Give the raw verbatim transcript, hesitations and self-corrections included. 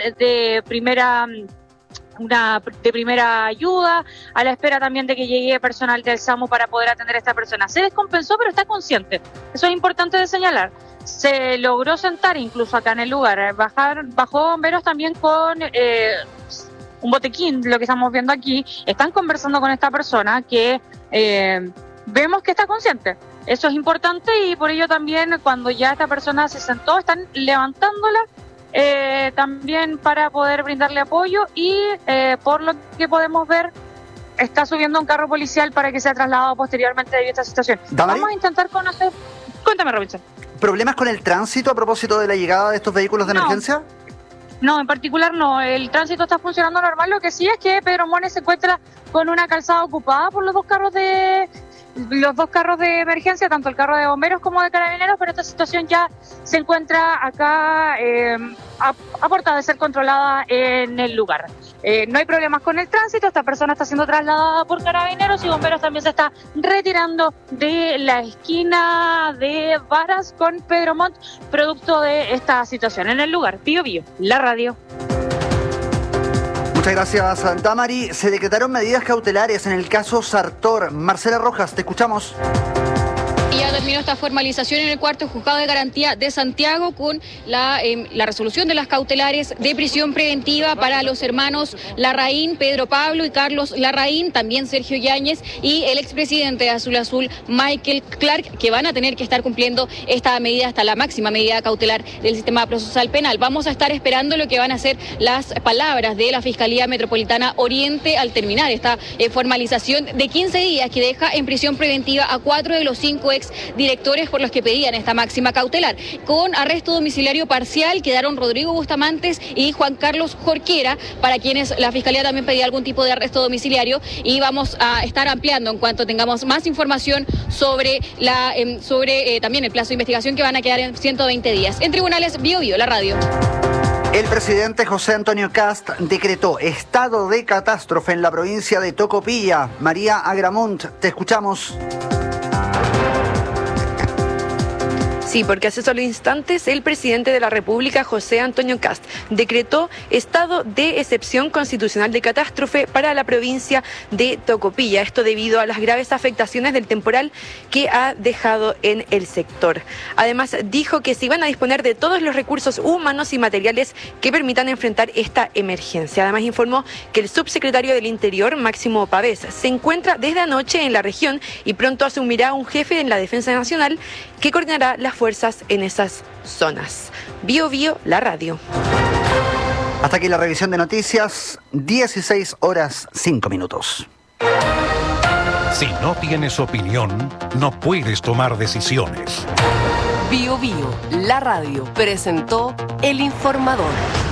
de primera una de primera ayuda, a la espera también de que llegue personal del SAMU para poder atender a esta persona. Se descompensó, pero está consciente. Eso es importante de señalar. Se logró sentar incluso acá en el lugar. Bajar, bajó bomberos también con eh, un botequín, lo que estamos viendo aquí. Están conversando con esta persona que eh, vemos que está consciente. Eso es importante y por ello también cuando ya esta persona se sentó, están levantándola Eh, también para poder brindarle apoyo y eh, por lo que podemos ver está subiendo un carro policial para que sea trasladado posteriormente debido a esta situación. ¿Damari? Vamos a intentar conocer... Cuéntame, Robinson. ¿Problemas con el tránsito a propósito de la llegada de estos vehículos de No. emergencia? No, en particular no. El tránsito está funcionando normal. Lo que sí es que Pedro Mones se encuentra con una calzada ocupada por los dos carros de... los dos carros de emergencia, tanto el carro de bomberos como de carabineros, pero esta situación ya se encuentra acá eh, a, a puerta de ser controlada en el lugar. Eh, no hay problemas con el tránsito, esta persona está siendo trasladada por carabineros y bomberos también se está retirando de la esquina de Varas con Pedro Montt, producto de esta situación en el lugar. Bío Bío, la radio. Muchas gracias, Damari. Se decretaron medidas cautelares en el caso Sartor. Marcela Rojas, te escuchamos. Y ya terminó esta formalización en el cuarto juzgado de garantía de Santiago con la, eh, la resolución de las cautelares de prisión preventiva para los hermanos Larraín, Pedro Pablo y Carlos Larraín, también Sergio Yáñez y el expresidente de Azul Azul, Michael Clark, que van a tener que estar cumpliendo esta medida hasta la máxima medida cautelar del sistema procesal penal. Vamos a estar esperando lo que van a ser las palabras de la Fiscalía Metropolitana Oriente al terminar esta eh, formalización de quince días que deja en prisión preventiva a cuatro de los cinco ex directores por los que pedían esta máxima cautelar. Con arresto domiciliario parcial quedaron Rodrigo Bustamantes y Juan Carlos Jorquera, para quienes la Fiscalía también pedía algún tipo de arresto domiciliario, y vamos a estar ampliando en cuanto tengamos más información sobre la eh, sobre eh, también el plazo de investigación, que van a quedar en ciento veinte días. En tribunales, Bío Bío, la radio. El presidente José Antonio Kast decretó estado de catástrofe en la provincia de Tocopilla. María Agramunt, te escuchamos. Sí, porque hace solo instantes el presidente de la República, José Antonio Kast, decretó estado de excepción constitucional de catástrofe para la provincia de Tocopilla. Esto debido a las graves afectaciones del temporal que ha dejado en el sector. Además, dijo que se iban a disponer de todos los recursos humanos y materiales que permitan enfrentar esta emergencia. Además, informó que el subsecretario del Interior, Máximo Pavés, se encuentra desde anoche en la región y pronto asumirá un jefe en la Defensa Nacional que coordinará las fuerzas en esas zonas. Bío Bío, la radio. Hasta aquí la revisión de noticias, dieciséis horas cinco minutos. Si no tienes opinión, no puedes tomar decisiones. Bío Bío, la radio, presentó El Informador.